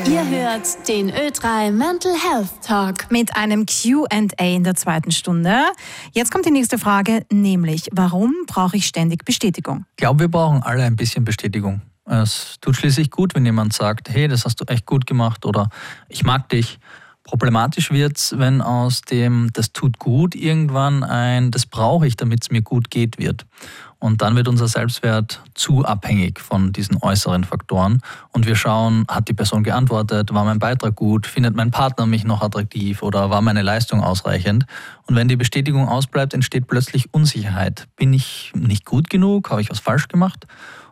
Ihr hört den Ö3 Mental Health Talk mit einem Q&A in der zweiten Stunde. Jetzt kommt die nächste Frage, nämlich, warum brauche ich ständig Bestätigung? Ich glaube, wir brauchen alle ein bisschen Bestätigung. Es tut schließlich gut, wenn jemand sagt, hey, das hast du echt gut gemacht oder ich mag dich. Problematisch wird's, wenn aus dem das tut gut irgendwann ein das brauche ich, damit es mir gut geht wird. Und dann wird unser Selbstwert zu abhängig von diesen äußeren Faktoren. Und wir schauen, hat die Person geantwortet, war mein Beitrag gut, findet mein Partner mich noch attraktiv oder war meine Leistung ausreichend? Und wenn die Bestätigung ausbleibt, entsteht plötzlich Unsicherheit. Bin ich nicht gut genug? Habe ich was falsch gemacht?